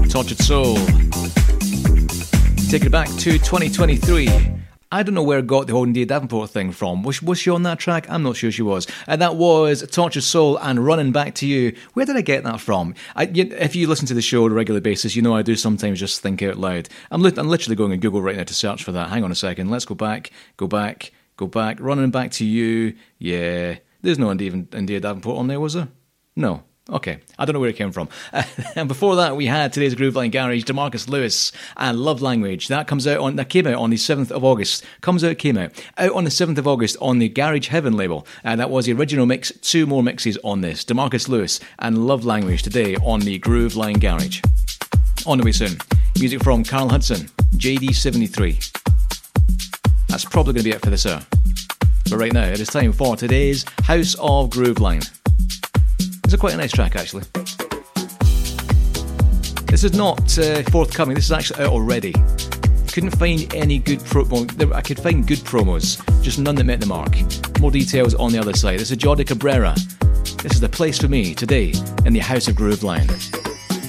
Tortured Soul. Take it back to 2023. I don't know where I got the whole India Davenport thing from. Was she on that track? I'm not sure she was. And that was Tortured Soul and Running Back to You. Where did I get that from? If you listen to the show on a regular basis, you know I do sometimes just think out loud. I'm literally going on Google right now to search for that. Hang on a second. Let's go back. Running Back to You. Yeah. There's no India Davenport on there, was there? No. Okay, I don't know where it came from. And before that, we had today's Grooveline Garage, DeMarcus Lewis and Love Language. That came out on the 7th of August. Out on the 7th of August on the Garage Heaven label. And that was the original mix. 2 more mixes on this. DeMarcus Lewis and Love Language today on the Grooveline Garage. On the way soon. Music from Carl Hudson, JD73. That's probably going to be it for this hour. But right now, it is time for today's House of Grooveline. It's quite a nice track, actually. This is not forthcoming. This is actually out already. Couldn't find any good I could find good promos, just none that met the mark. More details on the other side. This is Jordi Cabrera. This is The Place for Me today in the House of Grooveline.